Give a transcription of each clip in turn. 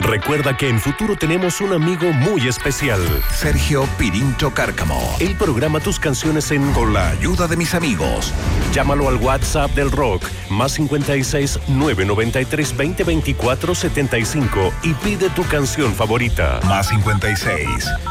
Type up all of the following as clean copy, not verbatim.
Recuerda que en Futuro tenemos un amigo muy especial. Sergio Pirincho Cárcamo. Él programa tus canciones Con la ayuda de mis amigos. Llámalo al WhatsApp del rock, más 56 993 20 24 75 y pide tu canción favorita. Más 56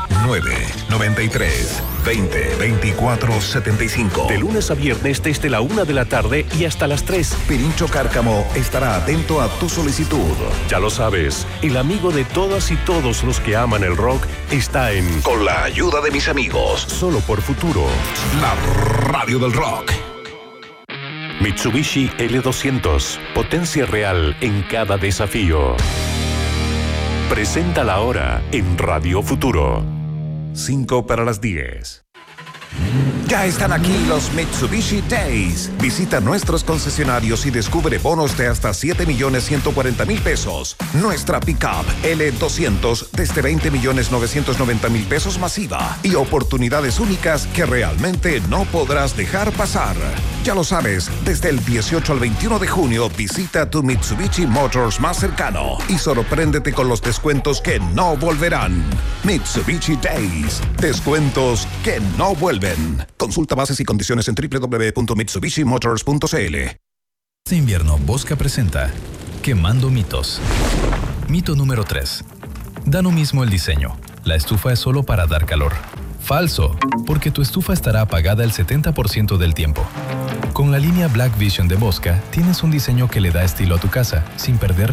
993 20 24 75. De lunes a viernes desde la 1 de la tarde y hasta las 3. Pirincho Cárcamo estará atento a tu solicitud. Ya lo sabes, el amigo de todas y todos los que aman el rock está en Con la ayuda de mis amigos. Solo por Futuro. La radio del rock. Mitsubishi L200, potencia real en cada desafío. Presenta la hora en Radio Futuro. 5 para las 10. Ya están aquí los Mitsubishi Days. Visita nuestros concesionarios y descubre bonos de hasta 7.140.000 pesos. Nuestra pickup L200 desde 20.990.000 pesos masiva. Y oportunidades únicas que realmente no podrás dejar pasar. Ya lo sabes, desde el 18 al 21 de junio visita tu Mitsubishi Motors más cercano y sorpréndete con los descuentos que no volverán. Mitsubishi Days. Descuentos que no vuelven. Consulta bases y condiciones en www.mitsubishimotors.cl. Este invierno, Bosca presenta Quemando mitos. Mito número 3. Da lo mismo el diseño. La estufa es solo para dar calor. Falso, porque tu estufa estará apagada el 70% del tiempo. Con la línea Black Vision de Bosca, tienes un diseño que le da estilo a tu casa, sin perder